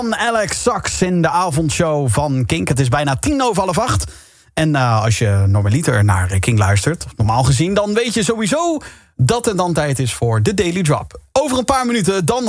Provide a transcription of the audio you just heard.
Alex Sachs in de avondshow van Kink. Het is bijna 7:50. En als je normaliter naar Kink luistert, normaal gezien, dan weet je sowieso dat het dan tijd is voor de Daily Drop. Over een paar minuten dan